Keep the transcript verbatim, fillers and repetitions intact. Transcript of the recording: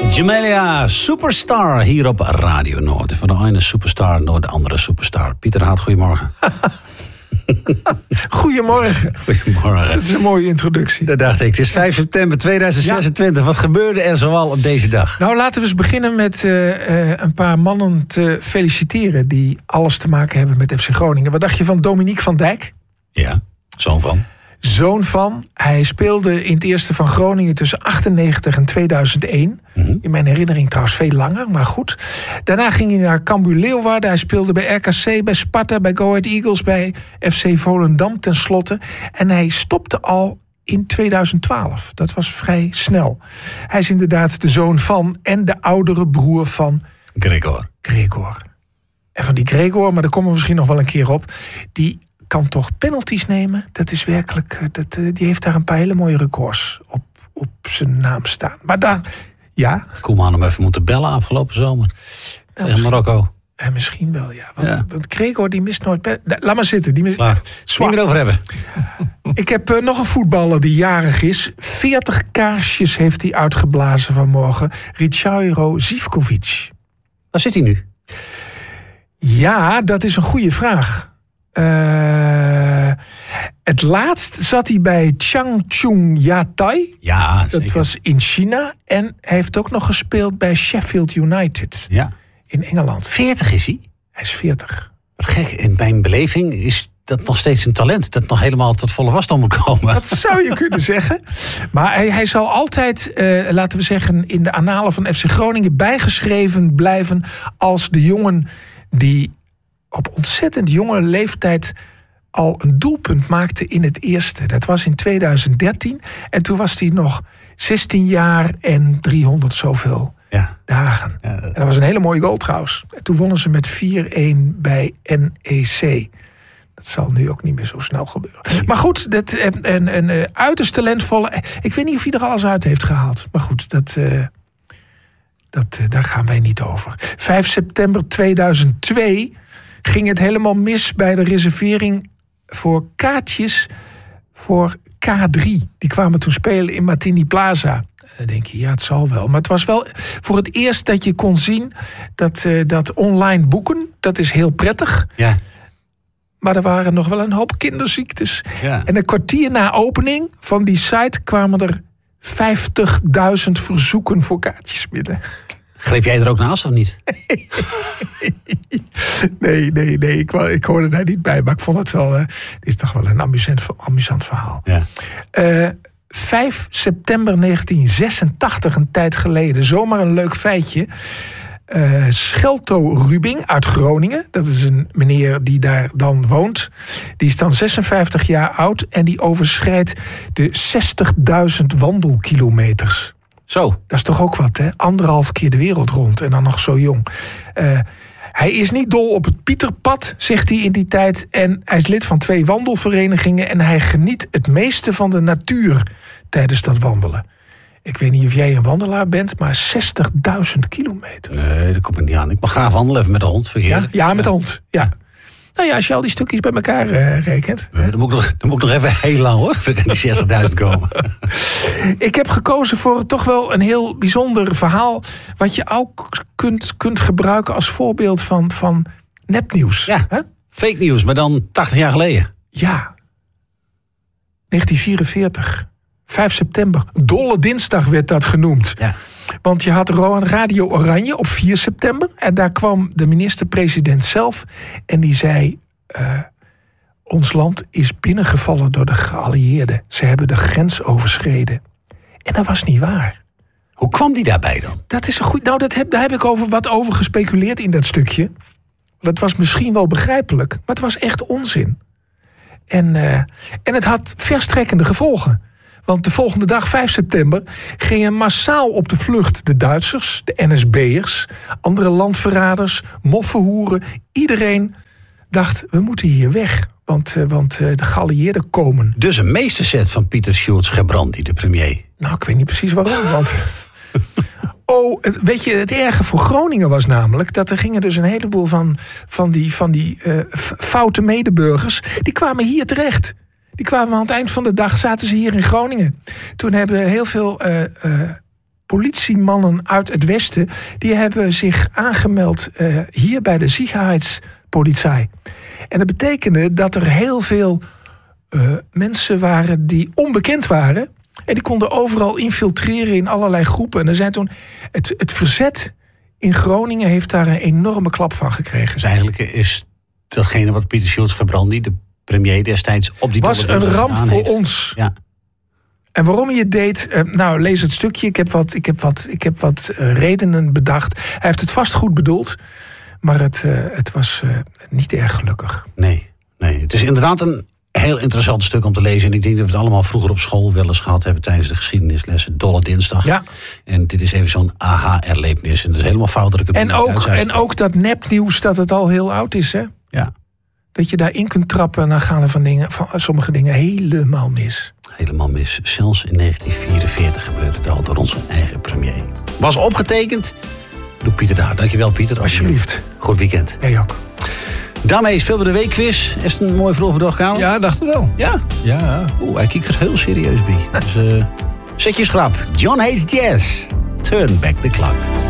Jamelia, Superstar, hier op Radio Noord. Van de ene superstar naar de andere superstar. Pieter Haat, goedemorgen. Goedemorgen. Goedemorgen. Dat is een mooie introductie. Dat dacht ik. Het is vijf september tweeduizend zesentwintig. Ja. Wat gebeurde er zoal op deze dag? Nou, laten we eens beginnen met uh, uh, een paar mannen te feliciteren die alles te maken hebben met F C Groningen. Wat dacht je van Dominique van Dijk? Ja, zoon van. Zoon van. Hij speelde in het eerste van Groningen tussen achtennegentig en tweeduizend één. Mm-hmm. In mijn herinnering trouwens veel langer, maar goed. Daarna ging hij naar Cambuur Leeuwarden. Hij speelde bij R K C, bij Sparta, bij Go Ahead Eagles, bij F C Volendam tenslotte. En hij stopte al in tweeduizend twaalf. Dat was vrij snel. Hij is inderdaad de zoon van en de oudere broer van Gregor. Gregor. En van die Gregor, maar daar komen we misschien nog wel een keer op, die kan toch penalties nemen. Dat is werkelijk, dat, die heeft daar een paar hele mooie records op, op zijn naam staan. Maar daar, ja. Koeman hem even moeten bellen afgelopen zomer. Nou, tegen Marokko. En misschien wel, ja. Want, ja. want Gregor die mist nooit. Pe- Laat maar zitten. Die mist. Klaar. Niet meer over hebben. Ik heb uh, nog een voetballer die jarig is. veertig kaarsjes heeft hij uitgeblazen vanmorgen. Richairo Zivkovic. Waar zit hij nu? Ja, dat is een goede vraag. Uh, het laatst zat hij bij Changchun Yatai. Ja, zeker. Dat was in China. En hij heeft ook nog gespeeld bij Sheffield United. Ja. In Engeland. veertig is hij? Hij is veertig. Wat gek, in mijn beleving is dat nog steeds een talent dat nog helemaal tot volle wasdom moet komen. Dat zou je kunnen zeggen. Maar hij, hij zal altijd, uh, laten we zeggen, in de annalen van F C Groningen bijgeschreven blijven als de jongen die op ontzettend jonge leeftijd al een doelpunt maakte in het eerste. Dat was in tweeduizend dertien. En toen was hij nog zestien jaar en driehonderd zoveel ja. dagen. Ja, dat... En dat was een hele mooie goal trouwens. En toen wonnen ze met vier-een bij N E C. Dat zal nu ook niet meer zo snel gebeuren. Nee. Maar goed, dat, een, een, een uiterst talentvolle. Ik weet niet of hij er alles uit heeft gehaald. Maar goed, dat, uh, dat, uh, daar gaan wij niet over. vijf september tweeduizend twee ging het helemaal mis bij de reservering voor kaartjes voor K drie. Die kwamen toen spelen in Martini Plaza. Dan denk je, ja, het zal wel. Maar het was wel voor het eerst dat je kon zien dat, uh, dat online boeken, dat is heel prettig. Ja. Maar er waren nog wel een hoop kinderziektes. Ja. En een kwartier na opening van die site kwamen er vijftigduizend verzoeken voor kaartjes binnen. Greep jij er ook naast of niet? nee, nee, nee. Ik, ik hoorde daar niet bij. Maar ik vond het wel... Uh, het is toch wel een amusant, amusant verhaal. Ja. Uh, vijf september negentien zesentachtig, een tijd geleden. Zomaar een leuk feitje. Uh, Schelto Rubing uit Groningen. Dat is een meneer die daar dan woont. Die is dan zesenvijftig jaar oud. En die overschrijdt de zestigduizend wandelkilometers. Zo. Dat is toch ook wat, hè? Anderhalf keer de wereld rond en dan nog zo jong. Uh, hij is niet dol op het Pieterpad, zegt hij in die tijd. En hij is lid van twee wandelverenigingen. En hij geniet het meeste van de natuur tijdens dat wandelen. Ik weet niet of jij een wandelaar bent, maar zestigduizend kilometer. Nee, dat komt er niet aan. Ik mag graag wandelen, even met de hond. Ja, ja, met de hond, ja. Nou ja, als je al die stukjes bij elkaar uh, rekent. Ja, dan, moet ik nog, dan moet ik nog even heel lang hoor, voor ik aan die zestigduizend komen. Ik heb gekozen voor toch wel een heel bijzonder verhaal, wat je ook kunt, kunt gebruiken als voorbeeld van, van nepnieuws. Ja, huh? Fake nieuws, maar dan tachtig jaar geleden. Ja, negentien vierenveertig. vijf september. Dolle dinsdag werd dat genoemd. Ja. Want je had Radio Oranje op vier september. En daar kwam de minister-president zelf. En die zei, Uh, ons land is binnengevallen door de geallieerden. Ze hebben de grens overschreden. En dat was niet waar. Hoe kwam die daarbij dan? Dat is een goed. Nou, dat heb, daar heb ik over, wat over gespeculeerd in dat stukje. Dat was misschien wel begrijpelijk. Maar het was echt onzin. En, uh, en het had verstrekkende gevolgen. Want de volgende dag, vijf september, gingen massaal op de vlucht de Duitsers, de N S B'ers, andere landverraders, moffenhoeren. Iedereen dacht, we moeten hier weg, want, uh, want uh, de geallieerden komen. Dus een meesterset van Pieter Schultz-Gebrandi, de premier. Nou, ik weet niet precies waarom, want... Oh, weet je, het erge voor Groningen was namelijk dat er gingen dus een heleboel van, van die, van die uh, foute medeburgers, die kwamen hier terecht. Die kwamen aan het eind van de dag, zaten ze hier in Groningen. Toen hebben heel veel uh, uh, politiemannen uit het Westen, die hebben zich aangemeld uh, hier bij de Sicherheidspolizei. En dat betekende dat er heel veel uh, mensen waren die onbekend waren. En die konden overal infiltreren in allerlei groepen. En er zijn toen het, het verzet in Groningen heeft daar een enorme klap van gekregen. Dus eigenlijk is datgene wat Pieter Schultz-Gebrandi, de premier destijds, op die was een ramp voor heeft. ons. Ja. En waarom hij het deed, uh, nou lees het stukje. Ik heb wat, ik heb wat, ik heb wat uh, redenen bedacht. Hij heeft het vast goed bedoeld, maar het, uh, het was uh, niet erg gelukkig. Nee, nee, het is inderdaad een heel interessant stuk om te lezen. En ik denk dat we het allemaal vroeger op school wel eens gehad hebben tijdens de geschiedenislessen. Dolle Dinsdag. Ja. En dit is even zo'n aha-erlevenis. En dat is helemaal fout dat ik het en ook, en ook dat nepnieuws dat het al heel oud is, hè? Ja. Dat je daarin kunt trappen en dan gaan er van, dingen, van sommige dingen helemaal mis. Helemaal mis. Zelfs in negentien vierenveertig gebeurde het al door onze eigen premier. Was opgetekend door Pieter Daart. Dankjewel, Pieter. Alsjeblieft. Goed weekend. Jij ook. Daarmee spelen we de weekquiz. Is het een mooi vroege dag, Karel? Ja, dacht het wel. Ja? Ja. Oeh, hij kijkt er heel serieus bij. Dus uh, zet je schrap. John Hates Jazz. Turn back the clock.